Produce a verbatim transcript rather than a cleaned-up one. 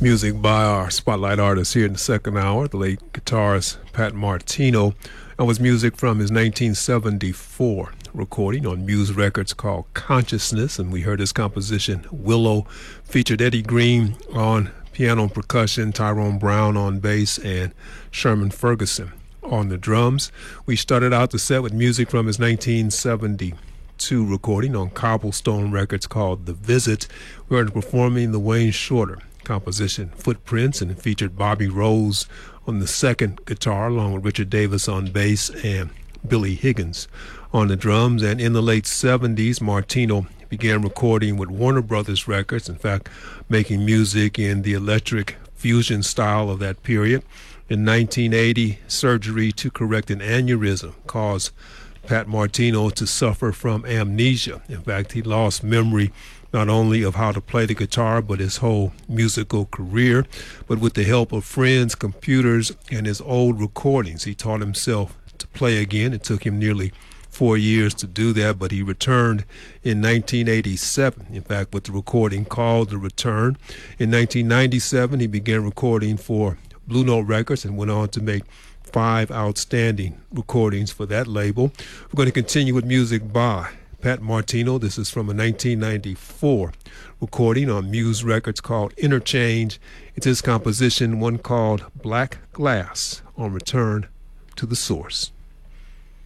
Music by our spotlight artist here in the second hour, the late guitarist Pat Martino. That was music from his nineteen seventy-four recording on Muse Records called Consciousness, and we heard his composition Willow. Featured Eddie Green on piano and percussion, Tyrone Brown on bass, and Sherman Ferguson on the drums. We started out the set with music from his nineteen seventy-two recording on Cobblestone Records called The Visit. We heard him performing the Wayne Shorter composition Footprints, and it featured Bobby Rose on the second guitar along with Richard Davis on bass and Billy Higgins on the drums. And in the late seventies, Martino began recording with Warner Brothers Records, in fact making music in the electric fusion style of that period. In nineteen eighty, surgery to correct an aneurysm caused Pat Martino to suffer from amnesia. In fact, he lost memory not only of how to play the guitar, but his whole musical career. But with the help of friends, computers, and his old recordings, he taught himself to play again. It took him nearly four years to do that, but he returned in nineteen eighty-seven, in fact, with the recording called The Return. In nineteen ninety-seven, he began recording for Blue Note Records and went on to make five outstanding recordings for that label. We're going to continue with music by Pat Martino. This is from a nineteen ninety-four recording on Muse Records called Interchange. It's his composition, one called Black Glass, on Return to the Source.